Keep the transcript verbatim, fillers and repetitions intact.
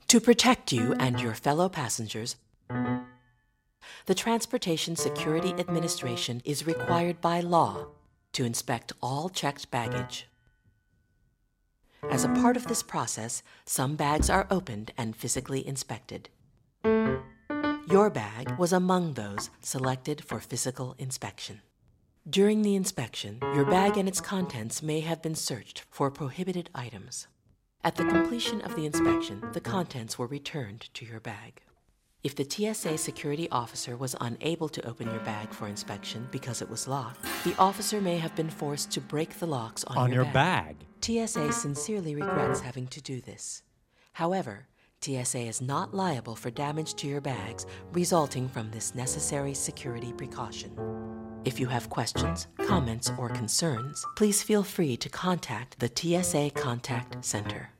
To protect you and your fellow passengers, the Transportation Security Administration is required by law to inspect all checked baggage. As a part of this process, some bags are opened and physically inspected. Your bag was among those selected for physical inspection. During the inspection, your bag and its contents may have been searched for prohibited items. At the completion of the inspection, the contents were returned to your bag. If the T S A security officer was unable to open your bag for inspection because it was locked, the officer may have been forced to break the locks on, on your, your bag. bag. T S A sincerely regrets having to do this. However, T S A is not liable for damage to your bags resulting from this necessary security precaution. If you have questions, comments, or concerns, please feel free to contact the T S A Contact Center.